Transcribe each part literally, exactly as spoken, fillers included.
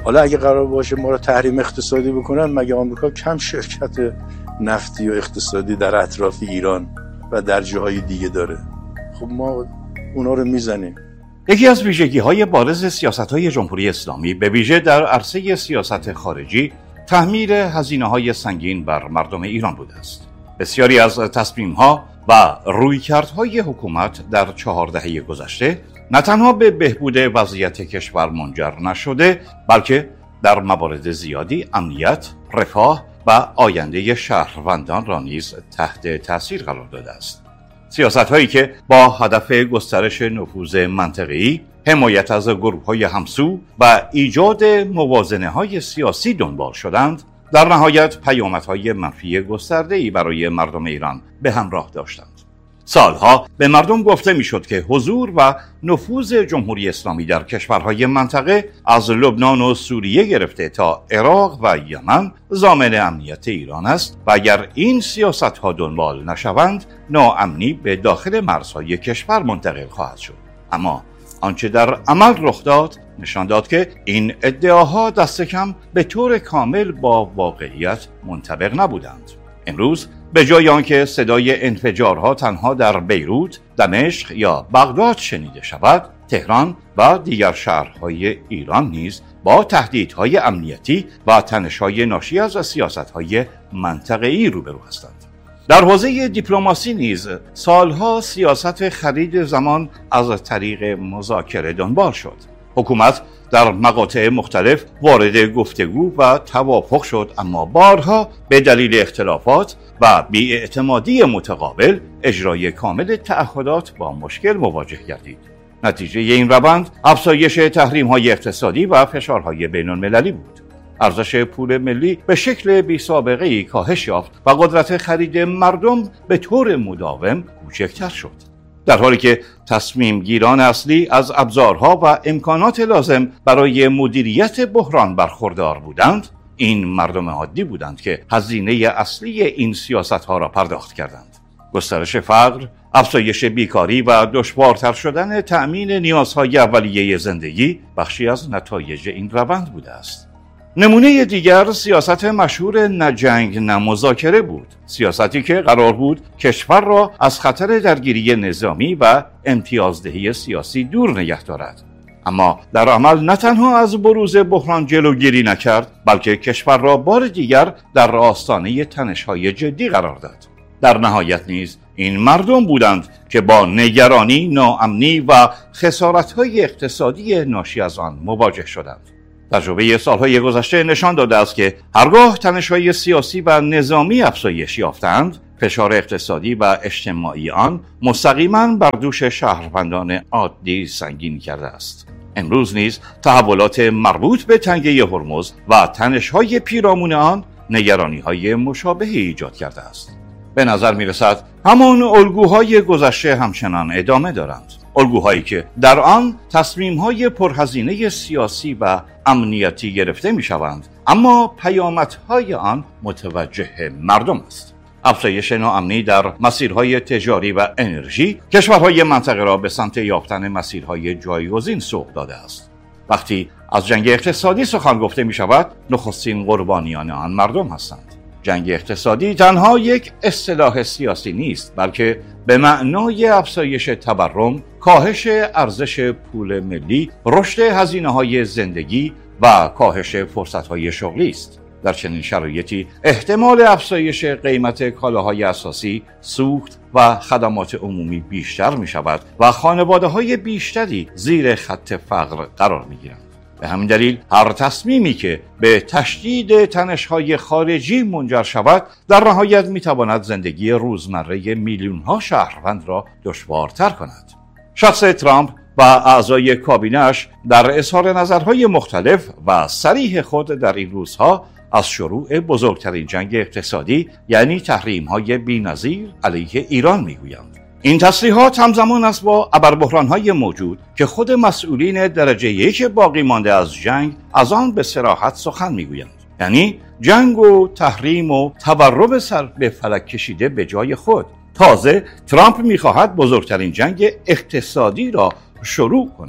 حالا اگه قرار باشه ما رو تحریم اقتصادی بکنن، مگه آمریکا کم شرکت نفتی و اقتصادی در اطراف ایران و در جاهای دیگه داره؟ خب ما اونا رو میزنیم. یکی از ویژگی‌های بارز سیاست‌های جمهوری اسلامی به ویژه در عرصه سیاست خارجی تحمیل هزینه‌های سنگین بر مردم ایران بوده است. بسیاری از تصمیم‌ها و رویکردهای حکومت در چهار دهه گذشته نه تنها به بهبود وضعیت کشور منجر نشده، بلکه در موارد زیادی امنیت، رفاه و آینده شهروندان را نیز تحت تاثیر قرار داده است. سیاست‌هایی که با هدف گسترش نفوذ منطقه‌ای، حمایت از گروه‌های همسو و ایجاد موازنه‌های سیاسی دنبال شدند، در نهایت پیامدهای منفی گسترده‌ای برای مردم ایران به همراه داشتند. سالها به مردم گفته میشد که حضور و نفوذ جمهوری اسلامی در کشورهای منطقه از لبنان و سوریه گرفته تا عراق و یمن ضامن امنیت ایران است و اگر این سیاست‌ها دنبال نشوند، ناامنی به داخل مرزهای کشور منتقل خواهد شد. اما آنچه در عمل رخ داد نشان داد که این ادعاها دست کم به طور کامل با واقعیت منطبق نبودند. امروز به جای آنکه صدای انفجارها تنها در بیروت، دمشق یا بغداد شنیده شود، تهران و دیگر شهرهای ایران نیز با تهدیدهای امنیتی و تنش‌های ناشی از سیاست‌های منطقه‌ای روبرو هستند. در حوزه دیپلماسی نیز سالها سیاست خرید زمان از طریق مذاکره دنبال شد. حکومت در مقاطع مختلف وارد گفتگو و توافق شد، اما بارها به دلیل اختلافات و بی‌اعتمادی متقابل اجرای کامل تعهدات با مشکل مواجه گردید. نتیجه این روند افزایش تحریم‌های اقتصادی و فشارهای بین‌المللی بود. ارزش پول ملی به شکل بی‌سابقه‌ای کاهش یافت و قدرت خرید مردم به طور مداوم کوچکتر شد. در حالی که تصمیم گیران اصلی از ابزارها و امکانات لازم برای مدیریت بحران برخوردار بودند، این مردم عادی بودند که هزینه اصلی این سیاست‌ها را پرداخت کردند. گسترش فقر، افزایش بیکاری و دشوارتر شدن تأمین نیازهای اولیه زندگی بخشی از نتایج این روند بوده است. نمونه دیگر سیاست مشهور نه جنگ نه مذاکره بود، سیاستی که قرار بود کشور را از خطر درگیری نظامی و امتیازدهی سیاسی دور نگه دارد، اما در عمل نه تنها از بروز بحران جلوگیری نکرد، بلکه کشور را بار دیگر در آستانه تنش‌های جدی قرار داد. در نهایت نیز این مردم بودند که با نگرانی، ناامنی و خسارت‌های اقتصادی ناشی از آن مواجه شدند. تجربه سالهای گذشته نشان داده است که هرگاه تنش‌های سیاسی و نظامی افزایش یافتند، فشار اقتصادی و اجتماعی آن مستقیما بر دوش شهروندان عادی سنگین کرده است. امروز نیز تحولات مربوط به تنگه هرمز و تنش‌های پیرامون آن نگرانی‌های مشابهی ایجاد کرده است. به نظر می‌رسد همان الگوهای گذشته همچنان ادامه دارند. الگوهایی که در آن تصمیم‌های پرهزینه سیاسی و امنیتی گرفته می‌شوند، اما پیامدهای آن متوجه مردم است. افزایش ناامنی در مسیرهای تجاری و انرژی کشورهای منطقه را به سمت یافتن مسیرهای جایگزین سوق داده است. وقتی از جنگ اقتصادی سخن گفته می‌شود، نخستین قربانیان آن مردم هستند. جنگ اقتصادی تنها یک اصطلاح سیاسی نیست، بلکه به معنای افزایش تورم، کاهش ارزش پول ملی، رشد هزینه‌های زندگی و کاهش فرصت‌های شغلی است. در چنین شرایطی احتمال افزایش قیمت کالاهای اساسی، سوخت و خدمات عمومی بیشتر می‌شود و خانواده‌های بیشتری زیر خط فقر قرار می‌گیرند. به همین دلیل هر تصمیمی که به تشدید تنش‌های خارجی منجر شود، در نهایت می‌تواند زندگی روزمره میلیون‌ها شهروند را دشوارتر کند. شخص ترامپ و اعضای کابینه‌اش در اظهار نظرهای مختلف و صریح خود در این روزها از شروع بزرگترین جنگ اقتصادی، یعنی تحریم‌های بی‌نظیر علیه ایران می‌گویند. این تصریحات همزمان است با ابربحران‌های موجود که خود مسئولین درجه یک باقی مانده از جنگ از آن به صراحت سخن می‌گویند. یعنی جنگ و تحریم و تورم سر به فلک کشیده به جای خود. تازه ترامپ می‌خواهد بزرگترین جنگ اقتصادی را شروع کند.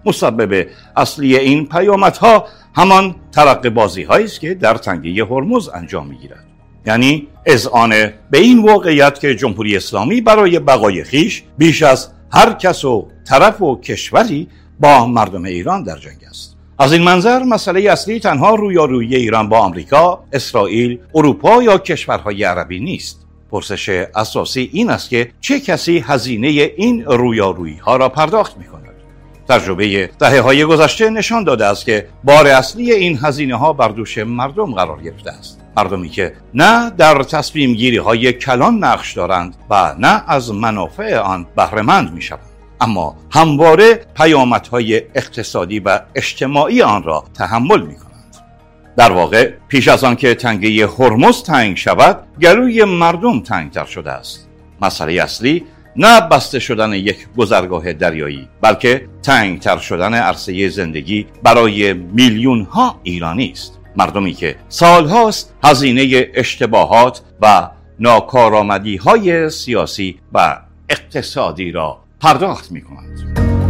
مسبب اصلی این پیامدها همان ترقه بازی هایی است که در تنگه هرمز انجام میگیرد. یعنی اذعان به این واقعیت که جمهوری اسلامی برای بقای خیش بیش از هر کس و طرف و کشوری با مردم ایران در جنگ است. از این منظر مسئله اصلی تنها رویارویی ایران با آمریکا، اسرائیل، اروپا یا کشورهای عربی نیست. پرسش اساسی این است که چه کسی هزینه این رویارویی ها را پرداخت می کند؟ تجربه دهه‌های گذشته نشان داده است که بار اصلی این هزینه ها بر دوش مردم قرار گرفته است. مردمی که نه در تصمیم گیری های کلان نقش دارند و نه از منافع آن بهره مند می شوند، اما همواره پیامدهای اقتصادی و اجتماعی آن را تحمل می کنند. در واقع پیش از آن که تنگه هرمز تنگ شود، گلوی مردم تنگتر شده است. مسئله اصلی نه بسته شدن یک گذرگاه دریایی، بلکه تنگتر شدن عرصه زندگی برای میلیون ها ایرانی است. مردمی که سالهاست هزینه اشتباهات و ناکارآمدی های سیاسی و اقتصادی را پرداخت می کنند.